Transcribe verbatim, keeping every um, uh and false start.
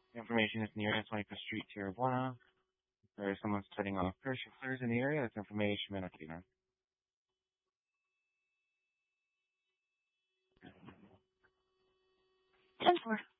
The information is near twenty-fifth Street, Tijuana. There is someone setting off parachute flares in the area. That's information may not be known. ten four.